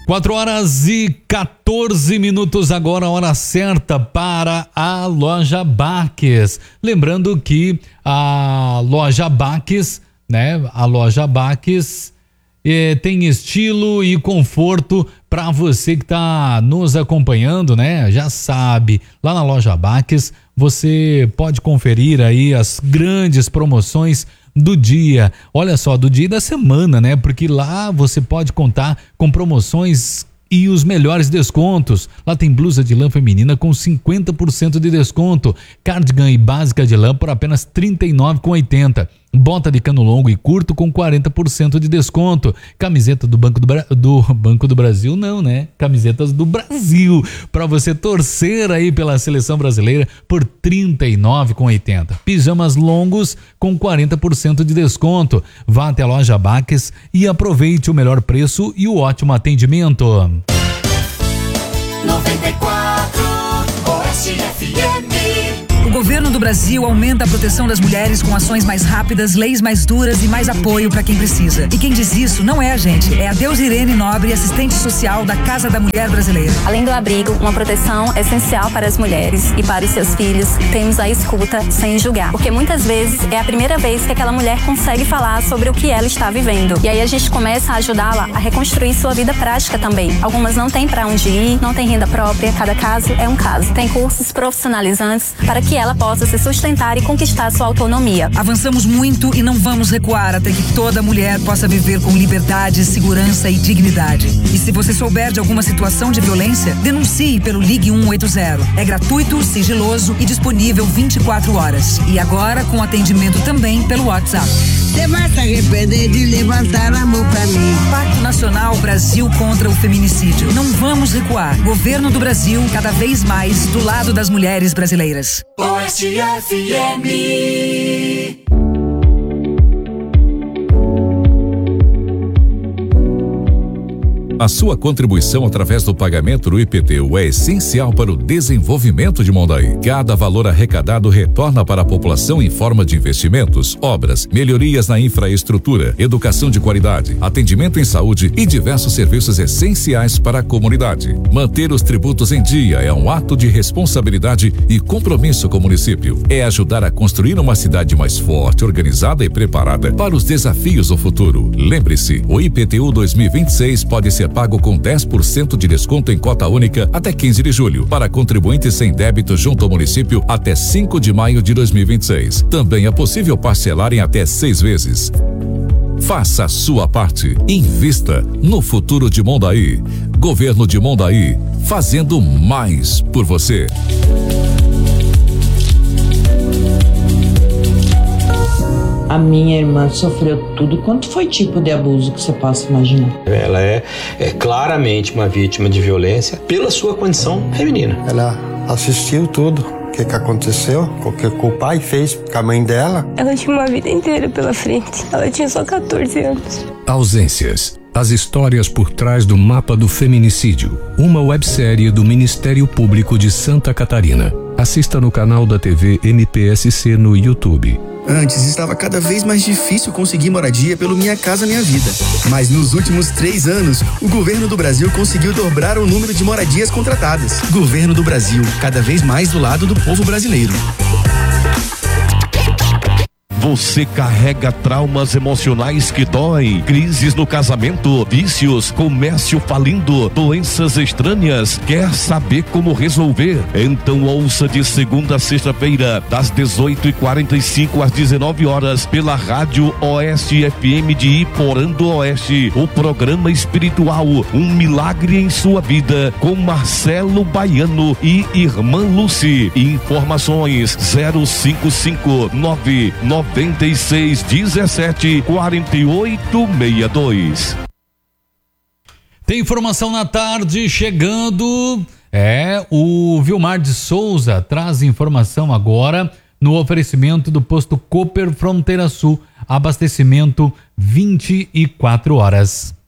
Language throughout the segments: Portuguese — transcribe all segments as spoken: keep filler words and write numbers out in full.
quatro horas e quatorze minutos agora, a hora certa para a Loja Baques. Lembrando que a Loja Baques, né? A Loja Baques eh, tem estilo e conforto para você que está nos acompanhando, né? Já sabe, lá na Loja Baques você pode conferir aí as grandes promoções do dia, olha só, do dia e da semana, né? Porque lá você pode contar com promoções e os melhores descontos. Lá tem blusa de lã feminina com cinquenta por cento de desconto, cardigan e básica de lã por apenas trinta e nove reais e oitenta centavos, bota de cano longo e curto com quarenta por cento de desconto, camiseta do Banco do, Bra... do Banco do Brasil não, né? Camisetas do Brasil para você torcer aí pela seleção brasileira por trinta e nove reais e oitenta centavos, pijamas longos com quarenta por cento de desconto. Vá até a Loja Baques e aproveite o melhor preço e o ótimo atendimento. noventa e quatro Oeste F M. O governo do Brasil aumenta a proteção das mulheres com ações mais rápidas, leis mais duras e mais apoio para quem precisa. E quem diz isso não é a gente, é a Deusirene Nobre, assistente social da Casa da Mulher Brasileira. Além do abrigo, uma proteção essencial para as mulheres e para os seus filhos, temos a escuta sem julgar. Porque muitas vezes é a primeira vez que aquela mulher consegue falar sobre o que ela está vivendo. E aí a gente começa a ajudá-la a reconstruir sua vida prática também. Algumas não têm para onde ir, não têm renda própria, cada caso é um caso. Tem cursos profissionalizantes para que ela possa se sustentar e conquistar sua autonomia. Avançamos muito e não vamos recuar até que toda mulher possa viver com liberdade, segurança e dignidade. E se você souber de alguma situação de violência, denuncie pelo Ligue um oito zero. É gratuito, sigiloso e disponível vinte e quatro horas. E agora com atendimento também pelo WhatsApp. Você vai se arrepender de levantar a mão pra mim. Pacto Nacional Brasil contra o Feminicídio. Não vamos recuar. Governo do Brasil, cada vez mais do lado das mulheres brasileiras. Oeste F M. A sua contribuição através do pagamento do I P T U é essencial para o desenvolvimento de Mondaí. Cada valor arrecadado retorna para a população em forma de investimentos, obras, melhorias na infraestrutura, educação de qualidade, atendimento em saúde e diversos serviços essenciais para a comunidade. Manter os tributos em dia é um ato de responsabilidade e compromisso com o município. É ajudar a construir uma cidade mais forte, organizada e preparada para os desafios do futuro. Lembre-se, o I P T U dois mil e vinte e seis pode ser pago com dez por cento de desconto em cota única até quinze de julho, para contribuintes sem débito junto ao município até cinco de maio de dois mil e vinte e seis. Também é possível parcelar em até seis vezes. Faça a sua parte. Invista no futuro de Mondaí. Governo de Mondaí, fazendo mais por você. A minha irmã sofreu tudo. Quanto foi tipo de abuso que você possa imaginar? Ela é, é claramente uma vítima de violência pela sua condição feminina. Ela assistiu tudo. O que, que aconteceu, o que o pai fez com a mãe dela. Ela tinha uma vida inteira pela frente. Ela tinha só catorze anos. Ausências. As histórias por trás do mapa do feminicídio. Uma websérie do Ministério Público de Santa Catarina. Assista no canal da T V M P S C no YouTube. Antes estava cada vez mais difícil conseguir moradia pelo Minha Casa Minha Vida. Mas nos últimos três anos, o governo do Brasil conseguiu dobrar o número de moradias contratadas. Governo do Brasil, cada vez mais do lado do povo brasileiro. Você carrega traumas emocionais que doem, crises no casamento, vícios, comércio falindo, doenças estranhas. Quer saber como resolver? Então ouça de segunda a sexta-feira, das dezoito e quarenta e cinco às dezenove horas, pela Rádio Oeste F M de Iporã do Oeste, o programa espiritual Um Milagre em Sua Vida, com Marcelo Baiano e Irmã Lucy. Informações zero cinco cinco nove nove noventa e seis dezessete quarenta e oito sessenta e dois. Tem informação na tarde chegando. É, o Vilmar de Souza traz informação agora no oferecimento do posto Cooper Fronteira Sul. Abastecimento vinte e quatro horas.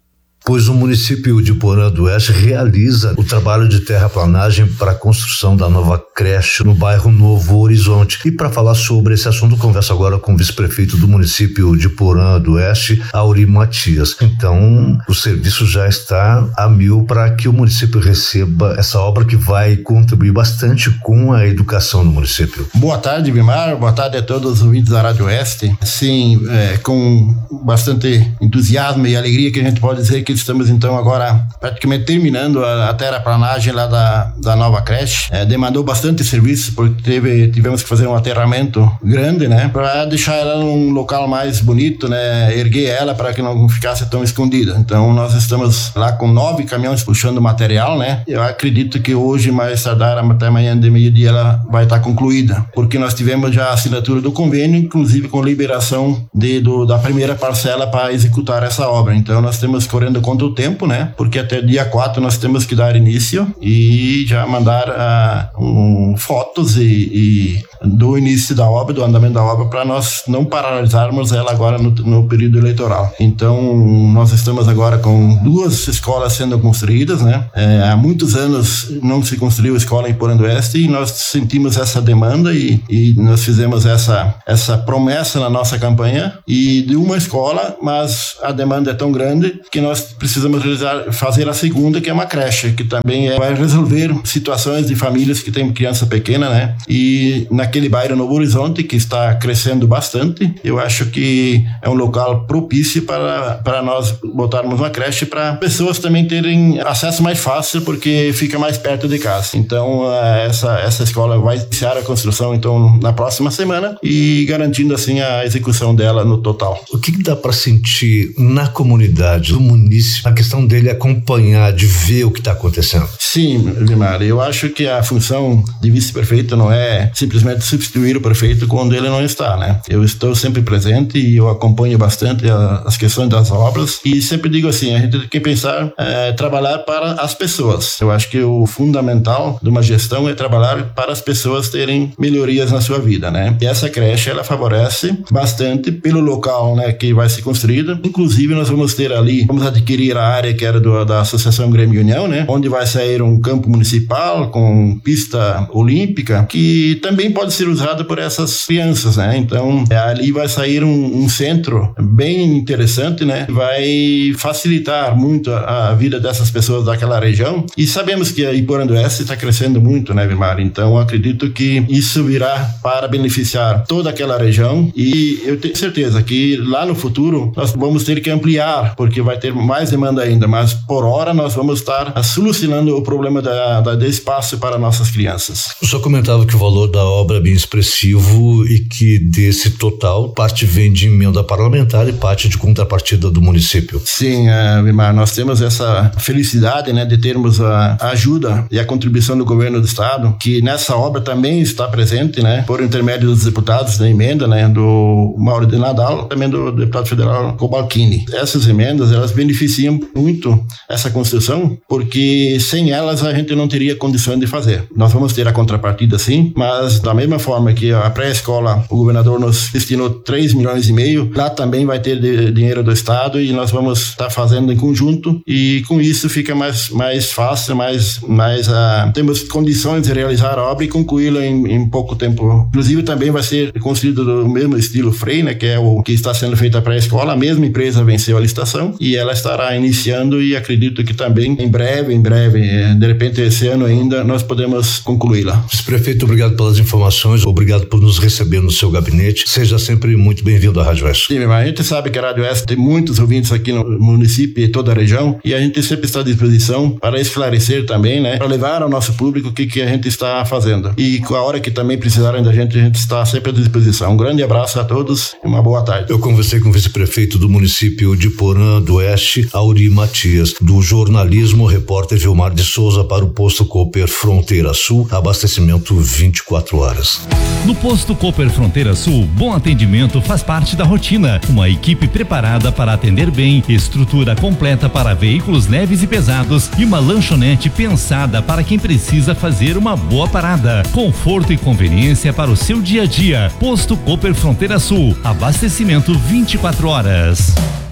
pois o município de Porã do Oeste realiza o trabalho de terraplanagem para a construção da nova creche no bairro Novo Horizonte. E para falar sobre esse assunto, converso agora com o vice-prefeito do município de Porã do Oeste, Auri Matias. Então, o serviço já está a mil para que o município receba essa obra que vai contribuir bastante com a educação no município. Boa tarde, Vimar. Boa tarde a todos os ouvintes da Rádio Oeste. Sim, é, com bastante entusiasmo e alegria que a gente pode dizer que estamos então agora praticamente terminando a, a terraplanagem lá da, da nova creche. É, demandou bastante serviço porque teve, tivemos que fazer um aterramento grande, né, para deixar ela num local mais bonito, né, erguer ela para que não ficasse tão escondida. Então nós estamos lá com nove caminhões puxando material, né. Eu acredito que hoje, mais tardar até amanhã de meio-dia, ela vai estar concluída, porque nós tivemos já a assinatura do convênio, inclusive com liberação de, do, da primeira parcela para executar essa obra. Então nós temos correndo contra o tempo, né, porque até dia quatro nós temos que dar início e já mandar uh, um, fotos e, e do início da obra, do andamento da obra, para nós não paralisarmos ela agora no, no período eleitoral. Então nós estamos agora com duas escolas sendo construídas, né, é, há muitos anos não se construiu escola em Porã do Oeste e nós sentimos essa demanda e, e nós fizemos essa, essa promessa na nossa campanha e de uma escola, mas a demanda é tão grande que nós precisamos realizar, fazer a segunda, que é uma creche, que também é, vai resolver situações de famílias que têm criança pequena, né? E naquele bairro Novo Horizonte, que está crescendo bastante, eu acho que é um local propício para, para nós botarmos uma creche para pessoas também terem acesso mais fácil, porque fica mais perto de casa. Então, essa, essa escola vai iniciar a construção, então, na próxima semana e garantindo, assim, a execução dela no total. O que, que dá para sentir na comunidade do município, a questão dele acompanhar, de ver o que está acontecendo? Sim, Limar, eu acho que a função de vice-prefeito não é simplesmente substituir o prefeito quando ele não está, né? Eu estou sempre presente e eu acompanho bastante a, as questões das obras e sempre digo assim, a gente tem que pensar, é, trabalhar para as pessoas. Eu acho que o fundamental de uma gestão é trabalhar para as pessoas terem melhorias na sua vida, né? E essa creche, ela favorece bastante pelo local, né, que vai ser construída. Inclusive, nós vamos ter ali, vamos adquirir a área que era do, da Associação Grêmio União, né, onde vai sair um campo municipal com pista olímpica, que também pode ser usada por essas crianças, né? Então, ali vai sair um, um centro bem interessante, né? Vai facilitar muito a, a vida dessas pessoas daquela região. E sabemos que a Porã do Oeste está crescendo muito, né, Vilmar? Então, acredito que isso virá para beneficiar toda aquela região e eu tenho certeza que lá no futuro nós vamos ter que ampliar, porque vai ter mais demanda ainda, mas por hora nós vamos estar solucionando o problema da, da, de espaço para nossas crianças. O senhor comentava que o valor da obra é bem expressivo e que desse total parte vem de emenda parlamentar e parte de contrapartida do município. Sim, uh, Vilmar, nós temos essa felicidade, né, de termos a, a ajuda e a contribuição do governo do estado, que nessa obra também está presente, né, por intermédio dos deputados da emenda, né, do Mauro de Nadal, também do deputado federal Cobalcini. Essas emendas, elas beneficiam muito essa construção, porque sem elas a gente não teria condições de fazer. Nós vamos ter a contrapartida, sim, mas da mesma forma que a pré-escola, o governador nos destinou três milhões e meio, lá também vai ter de, dinheiro do estado e nós vamos estar tá fazendo em conjunto e com isso fica mais, mais fácil, mais, mais uh, temos condições de realizar a obra e concluí-la em, em pouco tempo. Inclusive também vai ser construído do mesmo estilo Frei, né, que é o que está sendo feito para a escola. A mesma empresa venceu a licitação e ela estará iniciando e acredito que também em breve, em breve, de repente esse ano ainda, nós podemos concluí-la. Vice-prefeito, obrigado pelas informações, obrigado por nos receber no seu gabinete. Seja sempre muito bem-vindo à Rádio Oeste. Sim, mas a gente sabe que a Rádio Oeste tem muitos ouvintes aqui no município e toda a região e a gente sempre está à disposição para esclarecer também, né, para levar ao nosso público o que, que a gente está fazendo. E com a hora que também precisarem da gente, a gente está sempre à disposição. Um grande abraço a todos e uma boa tarde. Eu conversei com o vice-prefeito do município de Porã do Oeste, Auri Matias, do jornalismo, repórter Vilmar de Souza para o Posto Cooper Fronteira Sul, abastecimento vinte e quatro horas. No Posto Cooper Fronteira Sul, bom atendimento faz parte da rotina. Uma equipe preparada para atender bem, estrutura completa para veículos leves e pesados e uma lanchonete pensada para quem precisa fazer uma boa parada. Conforto e conveniência para o seu dia a dia. Posto Cooper Fronteira Sul, abastecimento vinte e quatro horas.